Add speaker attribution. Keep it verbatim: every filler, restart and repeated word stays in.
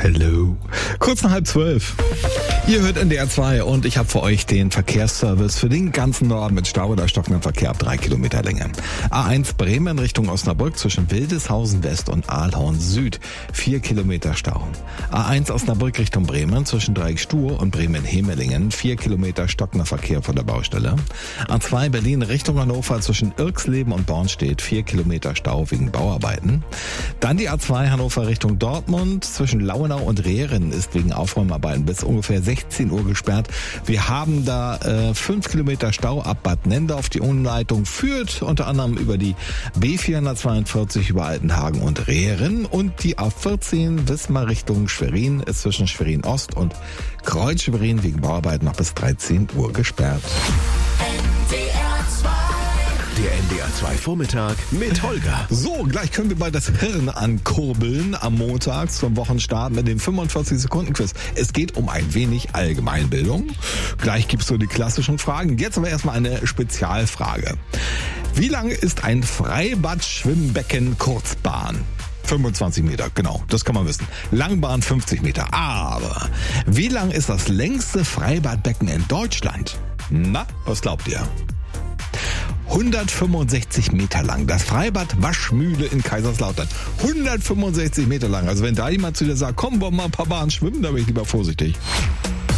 Speaker 1: Hello. Kurz nach halb zwölf. Ihr hört N D R zwei und ich habe für euch den Verkehrsservice für den ganzen Norden mit Stau oder stockendem Verkehr ab drei Kilometer Länge. A eins Bremen Richtung Osnabrück zwischen Wildeshausen West und Aalhorn Süd. vier Kilometer Stau. A eins Osnabrück Richtung Bremen zwischen Dreieck Stur und Bremen-Hemelingen. vier Kilometer stockender Verkehr von der Baustelle. A zwei Berlin Richtung Hannover zwischen Irksleben und Bornstedt. vier Kilometer Stau wegen Bauarbeiten. Dann die A zwei Hannover Richtung Dortmund zwischen Lauenau und Rehren ist wegen Aufräumarbeiten bis ungefähr sechzehn Uhr gesperrt. Wir haben da äh, fünf Kilometer Stau ab Bad Nendorf. Die Umleitung führt unter anderem über die B vierhundertzweiundvierzig über Altenhagen und Rehren und die A vierzehn Wismar Richtung Schwerin ist zwischen Schwerin Ost und Kreuz Schwerin wegen Bauarbeiten noch bis dreizehn Uhr gesperrt.
Speaker 2: Der N D R zwei Vormittag mit Holger.
Speaker 1: So, gleich können wir mal das Hirn ankurbeln am Montag zum Wochenstart mit dem fünfundvierzig Sekunden Quiz. Es geht um ein wenig Allgemeinbildung. Gleich gibt's so die klassischen Fragen. Jetzt aber erstmal eine Spezialfrage. Wie lang ist ein Freibad-Schwimmbecken Kurzbahn? fünfundzwanzig Meter, genau, das kann man wissen. Langbahn fünfzig Meter. Aber wie lang ist das längste Freibadbecken in Deutschland? Na, was glaubt ihr? hundertfünfundsechzig Meter lang. Das Freibad Waschmühle in Kaiserslautern. hundertfünfundsechzig Meter lang. Also wenn da jemand zu dir sagt, komm, wollen wir mal ein paar Bahnen schwimmen, da bin ich lieber vorsichtig.